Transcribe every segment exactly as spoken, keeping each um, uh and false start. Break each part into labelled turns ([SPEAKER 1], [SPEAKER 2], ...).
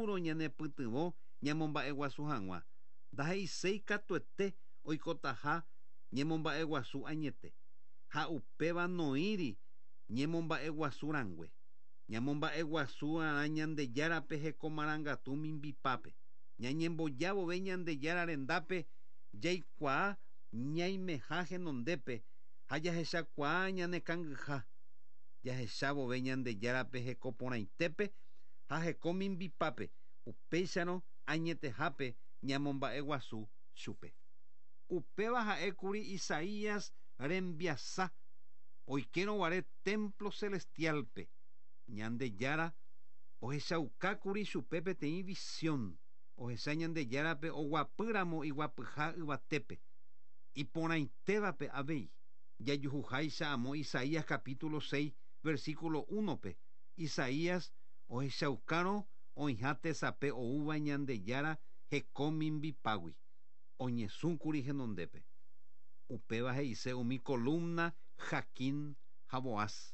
[SPEAKER 1] puro ñanepytyvõ ñamomba'eguasu hag̃ua. Ndaheiséi katuete oikotaha ñemomba'eguasu añete. Ha upéva noíri ñemomba'eguasurangue. Ñamomba'eguasu'arã Ñandejárape hekomarangatu mimbipápe. Ñañemboja vove Ñandejára rendápe jaikuaa ñaimeha henondépe ha jahechakuaa ñanekangyha. Jahecha vove Ñandejárape hekoporãitépe ha heko mimbipápe upéicharõ añetehápe ñamomba'eguasu chupe. Upéva ha'ékuri Isaías rembiasa oikerõguare Templo Celestialpe. Ñandejára ohechaukákuri chupe peteĩ visión. Ohecha Ñandejárape oguapýramo iguapyha yvatépe. Iporãitévape avei. Jajuhuháicha amo Isaías capítulo seis versículo unope. Isaías ohechaukárõ oĩha tesape oúva Ñandejára heko mimbipágui. Oñesũkuri henondépe. Upéva he'ise umi columna Jaquín ha Boaz.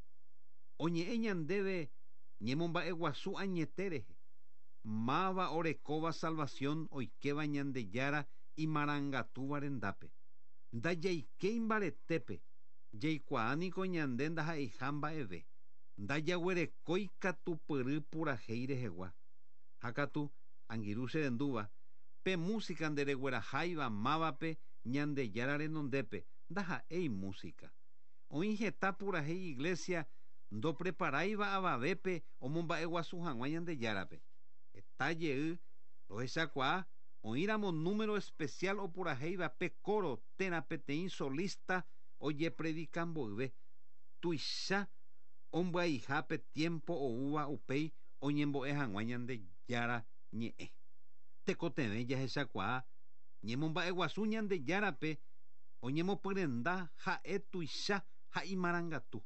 [SPEAKER 1] Oñe'ẽ ñandéve ñemomba'eguasu añete rehe. Máva orekóva salvación oikeva Ñandejára imarangatúva rendápe. Ndajaikéi mbaretépe. Jaikuaániko ñande ndaha'eiha mba'eve. Ndajaguerekói katu pyry purahéi rehegua. Ha katu angirũ che rendúva pe música nderegueraháiva mávape Ñandejára renondépe ndaha'éi música. Oĩ heta purahéi iglesia ndopreparáiva avavépe omomba'eguasu hag̃ua Ñandejárape. Heta jey rohechakuaa oĩramo número especial opurahéiva pe coro térã peteĩ solista ojepredika mboyve. Tuicha ombyahápe tiempo oúva upéi oñembo'e hag̃ua Ñandejára ñe'ẽ. Tekotevẽ jahechakuaa ñemomba'eguasu Ñandejárape oñemopyrenda ha'e tuicha ha imarangatu.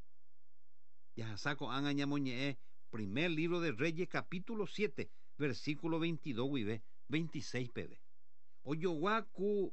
[SPEAKER 1] Jahasa ko'ág̃a ñamoñe'ẽ primer libro de Reyes capítulo siete versículo veintidós guive veintiséis peve. Ojogua ku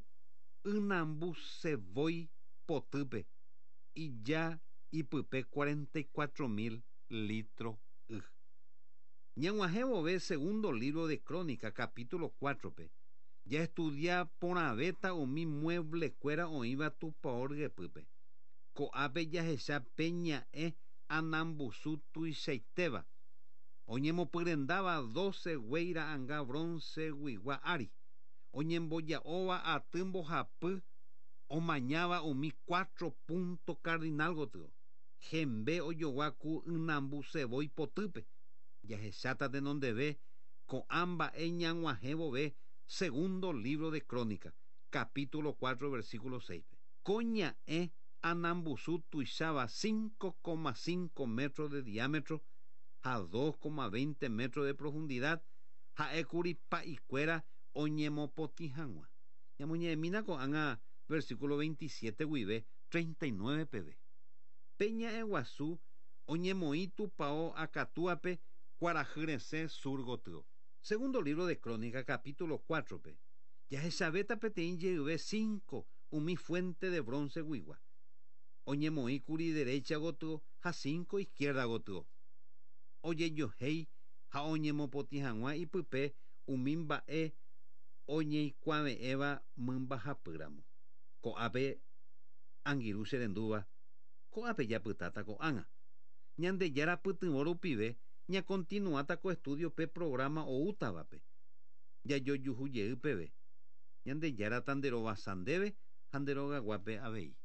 [SPEAKER 1] ynambusevói potýpe ija ipype cuarenta y cuatro mil litros y. Ñag̃uahẽ vove segundo libro de Crónica capítulo cuatro pe. Ya estudia porãvéta umi mueblekuéra oĩva tupão ryepýpe. Ko'ápe jahecha pe ña'ẽ anambusu tuichaitéva. Oñemopyrendáva doce guéira anga bronceguigua ári. Oñemboja'óva aty mbohapy omañáva umi cuatro punto cardinal gotyo. Hembe ojogua ku ynambusevói potýpe. Jahecháta tenondeve ko'ã mba'e ñag̃uahẽ vove segundo libro de Crónica capítulo cuatro versículo seis. Ko ña'ẽ anambusu tuicháva cinco coma cinco metros de diámetro a dos coma veinte metros de profundidad ha'ékuri pa'ikuéra oñemopotĩ hag̃ua. Ñamoñe'ẽmína ko'ág̃a versículo veintisiete guive treinta y nueve peve. Pe ña'ẽ guasu oñemoĩ tupão akatúape kuarahy resẽ sur gotyo. Segundo libro de Crónica capítulo cuatro pe. Jahechavéta peteĩ jeyve cinco umi fuente de bronce guigua. Oñemoĩkuri derecha gotyo ha cinco izquierda gotyo. Ojejohéi ha oñemopotĩ hag̃ua ipype umi mba'e oñeikuaave'ẽva mymbahapýramo. Ko'ápe angirũ che rendúva. Ko'ápe japytáta ko'ág̃a. Ñandejára pytyvõ rupive ñakontinuátako estudio pe programa oútavape. Jajojuhujey peve. Ñandejára tanderovasa ndéve ha nderogaguápe avei.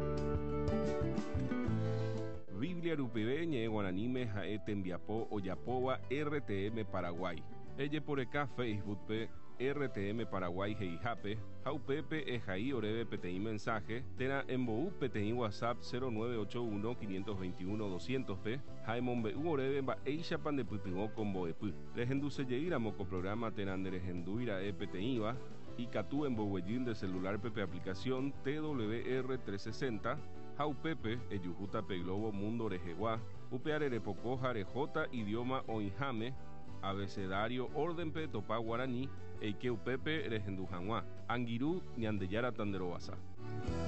[SPEAKER 2] Biblia rupive ñe'ẽ guaraníme ha'e tembiapo ojapóva R T M Paraguay. Ejeporeka Facebookpe R T M Paraguay heihápe ha upépe ehai oréve peteĩ mensaje térã embo'u peteĩ WhatsApp cero nueve ocho uno cinco dos uno doscientos pe ha emombe'u oréve mba'éichapa ndepytyvõ ko mbo'epy. Rehendusejeýramo ko programa térã nderehendúira'e peteĩva ikatu emboguejy nde celular pe aplicación T W R trescientos sesenta ha upépe ejuhúta pe Globo Mundo rehegua upe arerepoko ha rejota idioma oĩháme abecedario órdenpe topa guarani eike upépe rehendu hag̃ua angirũ Ñandejára tanderovasa.